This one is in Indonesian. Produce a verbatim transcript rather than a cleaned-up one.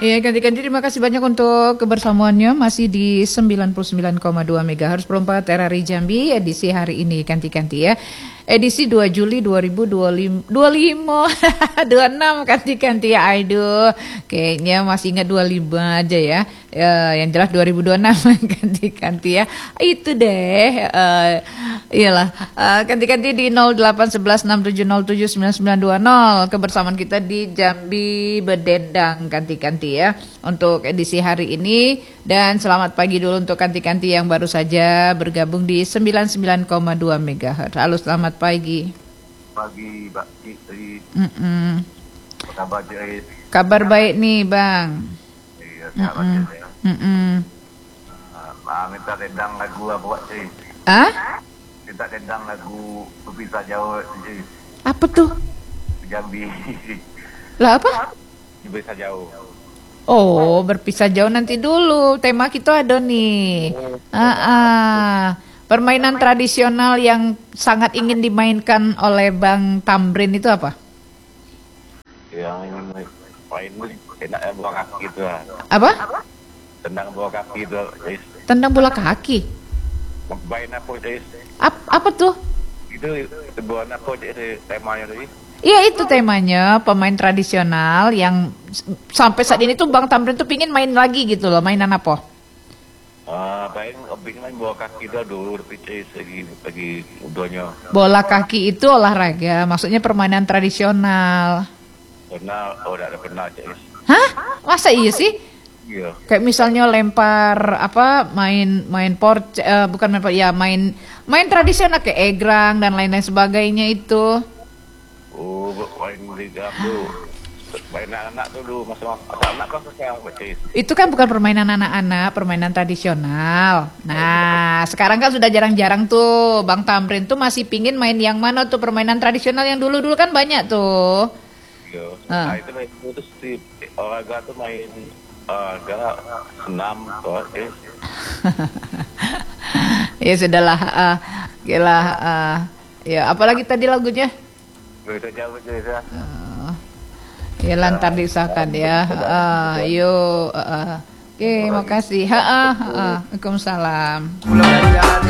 Ya, ganti-ganti terima kasih banyak untuk kebersamaannya masih di sembilan puluh sembilan koma dua megahertz Perempat R R I Jambi edisi hari ini ganti-ganti ya. Edisi dua Juli dua ribu dua puluh lima dua puluh lima dua puluh enam ganti-ganti ya. Aduh, kayaknya masih ingat dua puluh lima aja ya. Ya, yang jelas dua ribu dua puluh enam ganti-ganti ya. Itu deh. Uh, iyalah, uh, ganti-ganti di nol delapan satu satu enam tujuh nol tujuh sembilan sembilan dua nol. Kebersamaan kita di Jambi Bedendang ganti-ganti ya untuk edisi hari ini. Dan selamat pagi dulu untuk ganti-ganti yang baru saja bergabung di sembilan puluh sembilan koma dua megahertz. Halo, selamat pagi. Pagi, Mbak Fitri. Mm -mm. Apa kabar, Jais? Kabar baik nih, Bang. Iya, sahabat Mm -mm. Jais. Mm -mm. Uh, minta tendang lagu apa buat Jais? Ah? Minta tendang lagu Berpisah Jauh, Jais. Apa tuh? Jambi. Lah apa? Berpisah Jauh. Oh, berpisah jauh nanti dulu. Tema kita ada nih. Ah, ah. Permainan tradisional yang sangat ingin dimainkan oleh Bang Tamrin itu apa? Yang main enak bola kaki itu. Apa? Tendang bola kaki itu, Jais. Tendang bola kaki. Main apa, Jais? Ap apa tuh? Itu bola apa, Jais? Temanya tadi. Iya, itu temanya pemain tradisional yang sampai saat ini tuh Bang Tamrin tuh pingin main lagi gitu loh. Mainan apa? Ah, paling obing main bola kaki itu dulu Jais lagi lagi udahnya. Bola kaki itu olahraga, maksudnya permainan tradisional. Pernah, oh udah pernah, Jais. Hah? Masa iya sih? Iya. Kayak misalnya lempar apa main main porce uh, bukan main ya main main tradisional kayak egrang dan lain-lain sebagainya itu. Oh, main liga tuh. Main anak-anak tuh dulu masa anak kan saya baca. Itu kan bukan permainan anak-anak, permainan tradisional. Nah, sekarang kan sudah jarang-jarang tuh Bang Tamrin tuh masih pingin main yang mana tuh permainan tradisional yang dulu-dulu kan banyak tuh. Iya. Ah. Nah, itu main itu sih olahraga tuh main olahraga senam tuh. Eh. Ya sudahlah, uh, gila, uh, ya apalagi tadi lagunya? Berpisah Jauh aja. Uh, ya lantar disahkan ya. Uh, yuk, uh, uh. Oke, okay, makasih. Ha, uh, uh. Waalaikumsalam.